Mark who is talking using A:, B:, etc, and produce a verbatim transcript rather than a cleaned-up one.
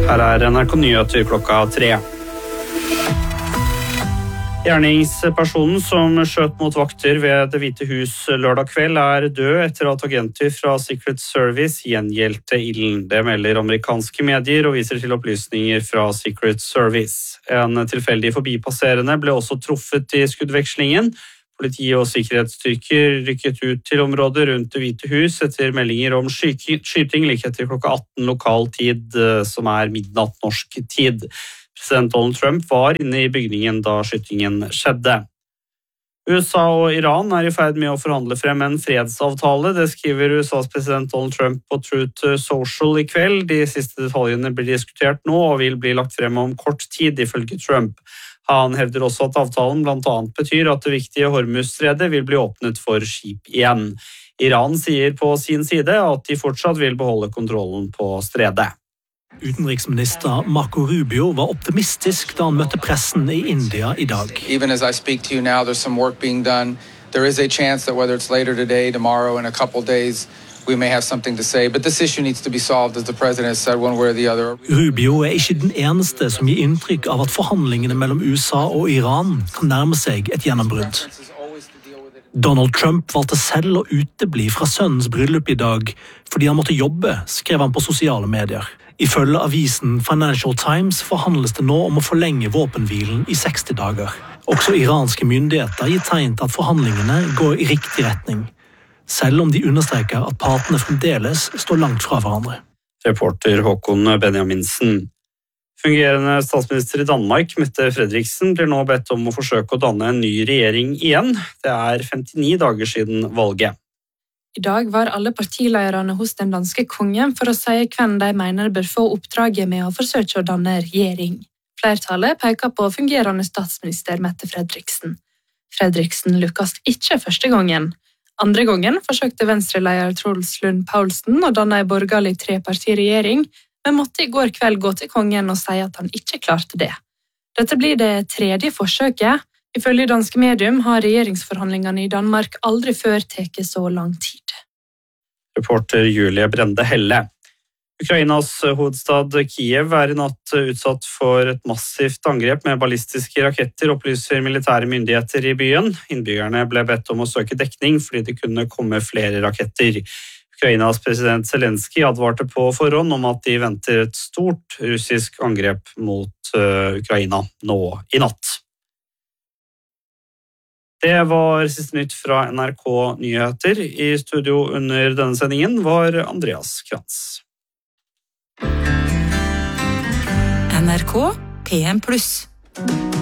A: Her er N R K Nyheter klokka tre. Gjerningspersonen som skjøt mot vakter ved Det hvite hus lørdag kveld er død etter at agenter fra Secret Service gjengjeldte ilden. Det melder amerikanske medier og viser til opplysninger fra Secret Service. En tilfeldig forbipasserende ble også truffet i skuddvekslingen. Politi og sikkerhetsstyrker rykket ut til området rundt Det hvite hus etter meldinger om skyting like etter klokka atten lokal tid, som er midnatt norsk tid. President Donald Trump var inne i bygningen da skytingen skjedde. U S A og Iran er i ferd med å forhandle frem en fredsavtale. Det skriver U S A's president Donald Trump på Truth Social i kveld. De siste detaljene blir diskutert nå og vil bli lagt frem om kort tid, ifølge Trump. Han hevder også at avtalen blant annet betyr at det viktige Hormuzstredet vil bli åpnet for skip igjen. Iran sier på sin side at de fortsatt vil beholde kontrollen på stredet.
B: Utenriksminister Marco Rubio var optimistisk da han møtte pressen i India i dag.
C: Even as I speak to you now, there's some work being done. There is a chance that whether it's later today, tomorrow, in a couple days, we may have something to say. But this issue needs to be solved, as the president has said, one way or the other.
B: Rubio er ikke den eneste som gir inntrykk av at forhandlingene mellom U S A og Iran kan nærme seg et gjennombrudd. Donald Trump valgte selv å utebli fra sønnens bryllup i dag fordi han måtte jobbe, skrev han på sosiale medier. Ifølge avisen Financial Times forhandles det nå om å forlenge våpenhvilen i seksti dager. Også iranske myndigheter gir tegn til at forhandlingene går i riktig retning, selv om de understreker at partene fremdeles står langt fra hverandre.
A: Reporter Håkon Benjaminsen. Fungerende statsminister i Danmark, Mette Frederiksen, blir nå bedt om å forsøke å danne en ny regjering igjen. Det er femtini dager siden valget.
D: I dag var alle partilederne hos den danske kongen for å si hvem de mener bør få oppdraget med å forsøke å danne regjering. Flertallet peker på fungerende statsminister Mette Frederiksen. Frederiksen lykkes ikke første gangen. Andre gangen forsøkte Venstre-leder Troels Lund Poulsen å danne en borgerlig trepartiregjering, men måtte i går kveld gå til kongen og si at han ikke klarte det. Dette blir det tredje forsøket. Ifølge danske medium har regjeringsforhandlingene i Danmark aldri før tatt så lang tid.
A: Reporter Julie Brende Helle. Ukrainas hovedstad Kiev er i natt utsatt for et massivt angrep med ballistiske raketter, opplyser militære myndigheter i byen. Innbyggerne ble bedt om å søke dekning fordi det kunne komme flere raketter. Ukrainas president Zelensky advarte på forhånd om at de venter et stort russisk angrep mot Ukraina nå i natt. Det var siste nytt fra N R K Nyheter. I studio under denne sendingen var Andreas Krantz.
E: N R K P M pluss.